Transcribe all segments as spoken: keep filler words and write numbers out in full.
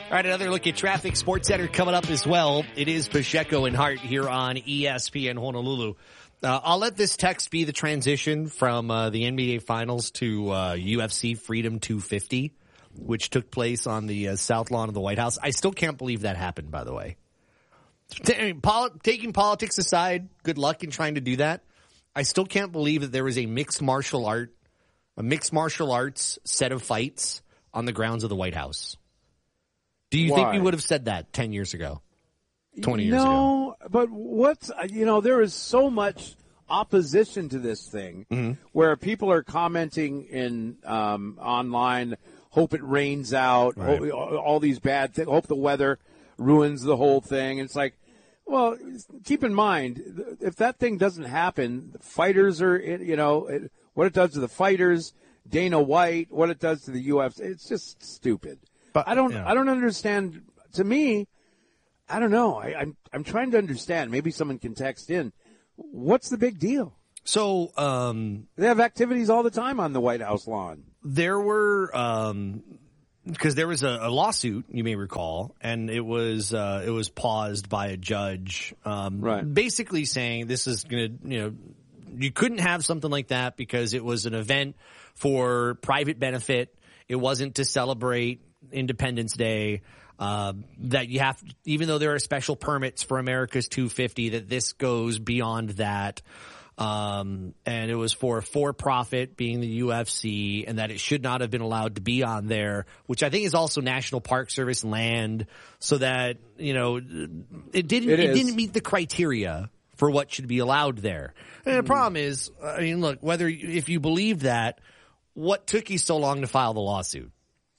All right, another look at traffic. Sports Center coming up as well. It is Pacheco and Hart here on E S P N Honolulu. Uh, I'll let this text be the transition from uh, the N B A Finals to uh, U F C Freedom two fifty, which took place on the uh, South Lawn of the White House. I still can't believe that happened, by the way. T- I mean, poli- taking politics aside, good luck in trying to do that. I still can't believe that there was a mixed martial art, a mixed martial arts set of fights on the grounds of the White House. Do you Why? think we would have said that ten years ago, twenty years no, ago? No, but what's, you know, there is so much opposition to this thing Mm-hmm. where people are commenting in um, online, hope it rains out, Right. hope, all these bad things, hope the weather ruins the whole thing. It's like, well, keep in mind, if that thing doesn't happen, the fighters are, you know, it, what it does to the fighters, Dana White, what it does to the U F C, it's just stupid. But, I don't, yeah. I don't understand. To me, I don't know. I, I'm, I'm trying to understand. Maybe someone can text in. What's the big deal? So, um, They have activities all the time on the White House lawn. there were, um, because there was a, a lawsuit, you may recall, and it was, uh, it was paused by a judge, um, Right. basically saying this is going to, you know, you couldn't have something like that because it was an event for private benefit. It wasn't to celebrate Independence Day. Uh, that you have, even though there are special permits for America's two fifty, that this goes beyond that. Um, and it was for a for-profit, being the U F C, and that it should not have been allowed to be on there, which I think is also National Park Service land, so that, you know, it didn't, It it, is. didn't meet the criteria for what should be allowed there. And the problem is, I mean, look, whether, if you believe that, what took you so long to file the lawsuit?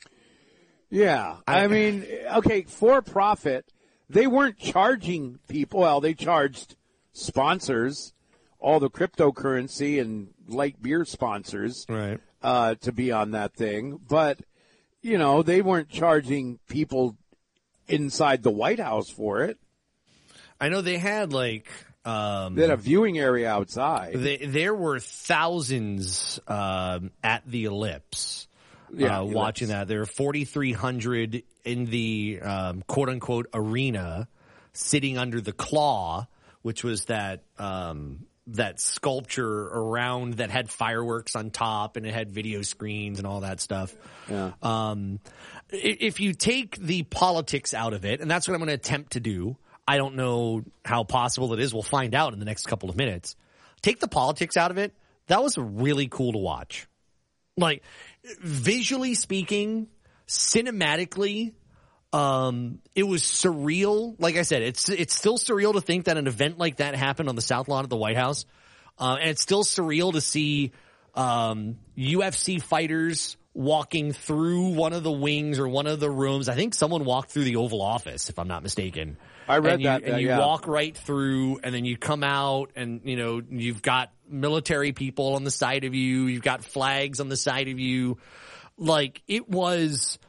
Yeah. I, I- mean, okay, for profit, they weren't charging people. Well, they charged sponsors, all the cryptocurrency and light beer sponsors, Right. uh, to be on that thing. But, you know, they weren't charging people inside the White House for it. I know they had like, um, They had a viewing area outside. they, there were thousands, um, at the Ellipse. Yeah, uh, Ellipse. watching that. There were forty-three hundred in the, um, quote unquote arena sitting under the claw, which was that, um, that sculpture around that had fireworks on top and it had video screens and all that stuff. Yeah. Um, i- if you take the politics out of it, and that's what I'm going to attempt to do. I don't know how possible it is. We'll find out in the next couple of minutes. Take the politics out of it. That was really cool to watch. Like, visually speaking, cinematically, um, it was surreal. Like I said, it's it's still surreal to think that an event like that happened on the South Lawn of the White House. Uh, and it's still surreal to see um, U F C fighters walking through one of the wings or one of the rooms. I think someone walked through the Oval Office, if I'm not mistaken. I read and you, that, And uh, you yeah. walk right through, and then you come out, and, you know, you've got military people on the side of you. You've got flags on the side of you. Like, it was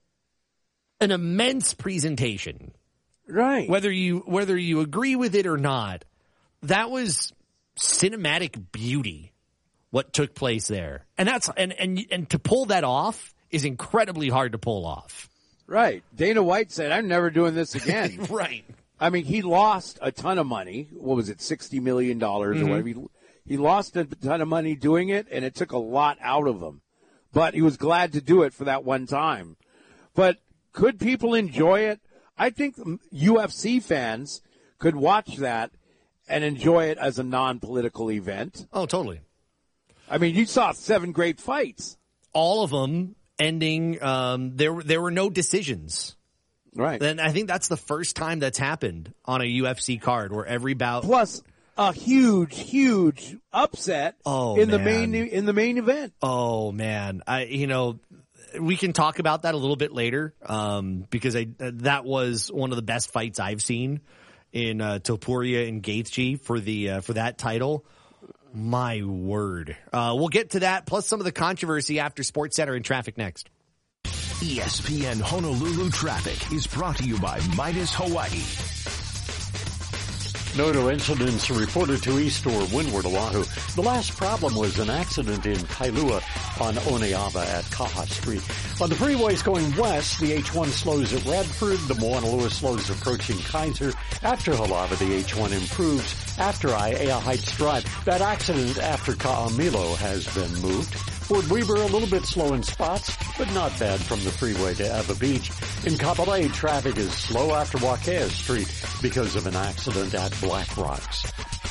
an immense presentation. Right. Whether you, whether you agree with it or not, that was cinematic beauty, what took place there. And that's, and, and, and to pull that off is incredibly hard to pull off. Right. Dana White said, I'm never doing this again. Right. I mean, he lost a ton of money. What was it, sixty million dollars Mm-hmm. or whatever? He, he lost a ton of money doing it, and it took a lot out of him. But he was glad to do it for that one time. But could people enjoy it? I think U F C fans could watch that and enjoy it as a non-political event. Oh, totally. I mean, you saw seven great fights. All of them ending, um, there, there were no decisions. Right. And I think that's the first time that's happened on a U F C card where every bout. Plus a huge, huge upset Oh, in the man. main in the main event. Oh man, I you know we can talk about that a little bit later um, because I that was one of the best fights I've seen in uh, Topuria and Gaethje for the uh, for that title. My word, uh, we'll get to that plus some of the controversy after Sports Center and traffic next. E S P N Honolulu Traffic is brought to you by Midas Hawaii. No new incidents reported to east or windward Oahu. The last problem was an accident in Kailua on Oneava at Kaha Street. On the freeways going west, the H one slows at Radford. The Moanalua slows approaching Kaiser. After Halava, the H one improves after Aiea Heights Drive. That accident after Ka'amilo has been moved. Fort Weber a little bit slow in spots, but not bad from the freeway to Eva Beach. In Kapolei, traffic is slow after Wakea Street because of an accident at Black Rocks.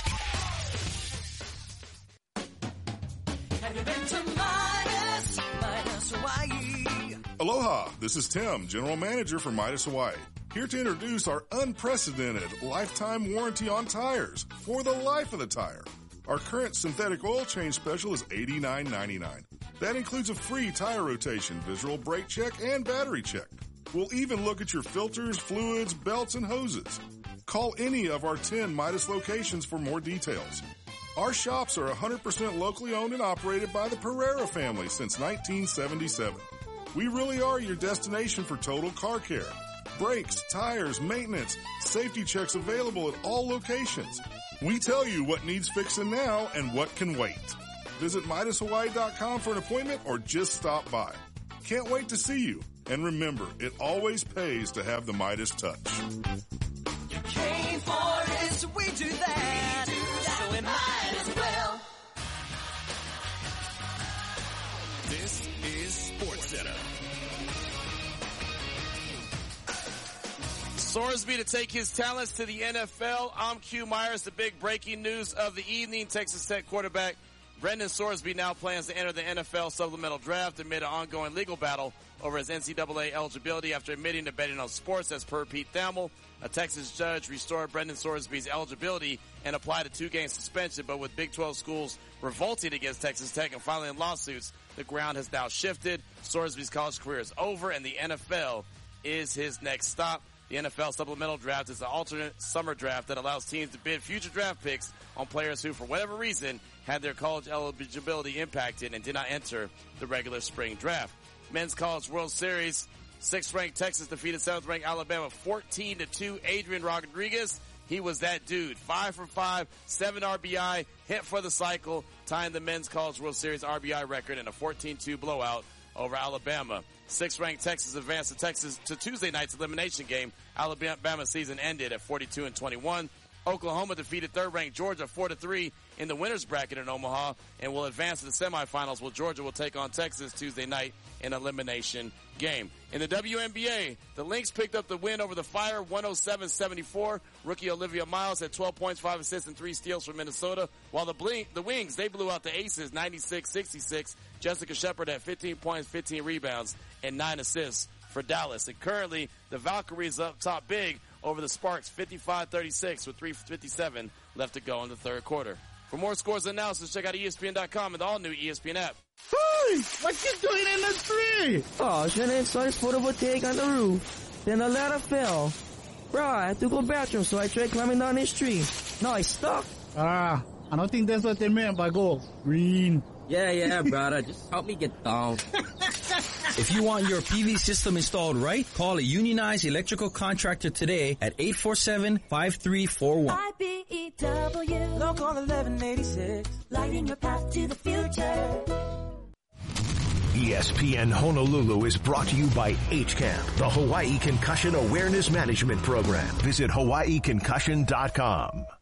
Have you been to Midas? Midas Hawaii. Aloha, this is Tim, General Manager for Midas Hawaii. Here to introduce our unprecedented lifetime warranty on tires for the life of the tire. Our current synthetic oil change special is eighty-nine ninety-nine. That includes a free tire rotation, visual brake check, and battery check. We'll even look at your filters, fluids, belts, and hoses. Call any of our ten Midas locations for more details. Our shops are one hundred percent locally owned and operated by the Pereira family since nineteen seventy-seven. We really are your destination for total car care. Brakes, tires, maintenance, safety checks available at all locations. We tell you what needs fixing now and what can wait. Visit Midas Hawaii dot com for an appointment or just stop by. Can't wait to see you. And remember, it always pays to have the Midas touch. You came for it, so we do that. We do that. So we might as well. This is Sports Center. Sorsby to take his talents to the N F L. I'm Q Myers. The big breaking news of the evening. Texas Tech quarterback Brendan Sorsby now plans to enter the N F L supplemental draft amid an ongoing legal battle over his N C double A eligibility after admitting to betting on sports. As per Pete Thamel, a Texas judge restored Brendan Sorsby's eligibility and applied a two-game suspension, but with Big twelve schools revolting against Texas Tech and filing lawsuits, the ground has now shifted. Sorsby's college career is over, and the N F L is his next stop. The N F L supplemental draft is the alternate summer draft that allows teams to bid future draft picks on players who, for whatever reason, had their college eligibility impacted and did not enter the regular spring draft. Men's College World Series, sixth-ranked Texas defeated seventh-ranked Alabama fourteen to two. Adrian Rodriguez, he was that dude. Five for five, seven R B I, hit for the cycle, tying the Men's College World Series R B I record in a fourteen two blowout over Alabama. Sixth-ranked Texas advanced to Texas to Tuesday night's elimination game. Alabama's season ended at forty-two and twenty-one. Oklahoma defeated third-ranked Georgia four to three in the winner's bracket in Omaha and will advance to the semifinals, where Georgia will take on Texas Tuesday night in an elimination game. In the W N B A, the Lynx picked up the win over the Fire, one oh seven seventy-four. Rookie Olivia Miles had twelve points, five assists, and three steals for Minnesota, while the, Blink, the Wings, they blew out the Aces ninety-six sixty-six. Jessica Shepard had fifteen points, fifteen rebounds, and nine assists for Dallas. And currently, the Valkyries up top big over the Sparks, fifty-five thirty-six, with three fifty-seven left to go in the third quarter. For more scores and analysis, check out E S P N dot com and the all-new E S P N app. Hey! What you doing in the tree? Oh, I shouldn't saw this photovoltaic on the roof. Then a ladder fell. Bro, I had to go bathroom, so I tried climbing down this tree. Now I stuck. Ah, I don't think that's what they meant by go green. Yeah, yeah, brother. Just help me get down. If you want your P V system installed right, call a unionized electrical contractor today at eight four seven, five three four one. I B E W, local eleven eighty-six, lighting your path to the future. E S P N Honolulu is brought to you by H CAMP, the Hawaii Concussion Awareness Management Program. Visit Hawaii Concussion dot com.